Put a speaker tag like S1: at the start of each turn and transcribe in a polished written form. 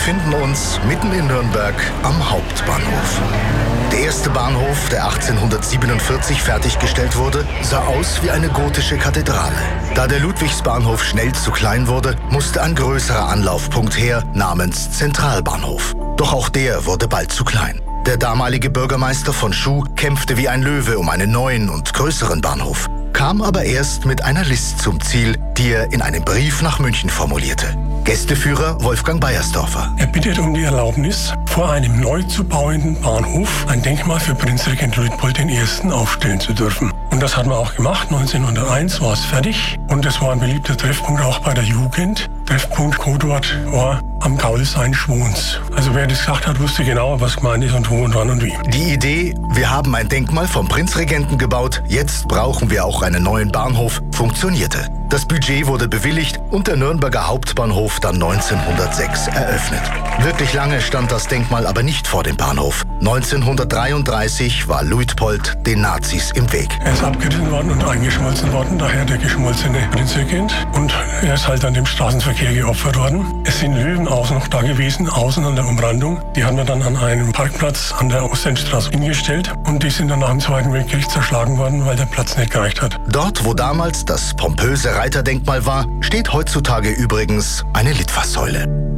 S1: befinden uns mitten in Nürnberg am Hauptbahnhof. Der erste Bahnhof, der 1847 fertiggestellt wurde, sah aus wie eine gotische Kathedrale. Da der Ludwigsbahnhof schnell zu klein wurde, musste ein größerer Anlaufpunkt her, namens Zentralbahnhof. Doch auch der wurde bald zu klein. Der damalige Bürgermeister von Schuh kämpfte wie ein Löwe um einen neuen und größeren Bahnhof, kam aber erst mit einer List zum Ziel, die er in einem Brief nach München formulierte. Gästeführer Wolfgang Beiersdorfer.
S2: Er bittet um die Erlaubnis, vor einem neu zu bauenden Bahnhof ein Denkmal für Prinzregent Luitpold I. aufstellen zu dürfen. Und das hat man auch gemacht. 1901 war es fertig und es war ein beliebter Treffpunkt auch bei der Jugend. Treffpunkt Codewort war am Gaulsein Schwons. Also wer das gesagt hat, wusste genau, was gemeint ist und wo und wann und wie.
S1: Die Idee, wir haben ein Denkmal vom Prinzregenten gebaut, jetzt brauchen wir auch einen neuen Bahnhof, funktionierte. Das Budget wurde bewilligt und der Nürnberger Hauptbahnhof dann 1906 eröffnet. Wirklich lange stand das Denkmal aber nicht vor dem Bahnhof. 1933 war Luitpold den Nazis im Weg.
S2: Er ist abgerissen worden und eingeschmolzen worden, daher der geschmolzene Prinzregent. Und er ist halt an dem Straßenverkehr geopfert worden. Es sind Löwen auch noch da gewesen, außen an der Umrandung. Die haben wir dann an einem Parkplatz an der Ostendstraße hingestellt. Und die sind dann nach dem Zweiten Weltkrieg zerschlagen worden, weil der Platz nicht gereicht hat.
S1: Dort, wo damals das pompöse Reiterdenkmal war, steht heutzutage übrigens eine Litfaßsäule.